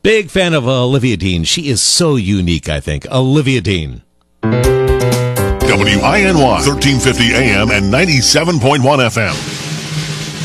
Big fan of Olivia Dean. She is so unique, I think. Olivia Dean. WINY 1350 AM and 97.1 FM.